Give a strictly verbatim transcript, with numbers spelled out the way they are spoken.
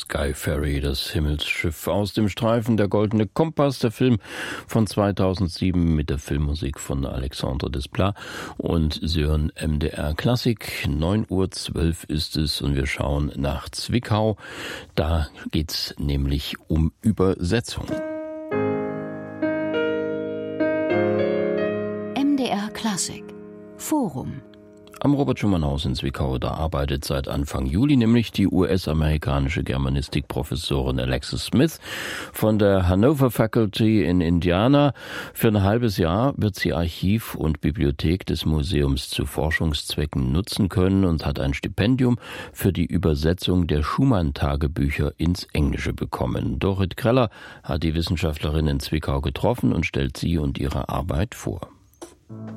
Sky Ferry, das Himmelsschiff aus dem Streifen Der Goldene Kompass, der Film von zweitausendsieben mit der Filmmusik von Alexandre Desplat und Sören M D R Klassik. neun Uhr zwölf ist es und wir schauen nach Zwickau. Da geht's nämlich um Übersetzung. M D R Klassik Forum. Am Robert-Schumann-Haus in Zwickau, da arbeitet seit Anfang Juli nämlich die U S-amerikanische Germanistik-Professorin Alexis Smith von der Hanover Faculty in Indiana. Für ein halbes Jahr wird sie Archiv und Bibliothek des Museums zu Forschungszwecken nutzen können und hat ein Stipendium für die Übersetzung der Schumann-Tagebücher ins Englische bekommen. Dorit Kreller hat die Wissenschaftlerin in Zwickau getroffen und stellt sie und ihre Arbeit vor.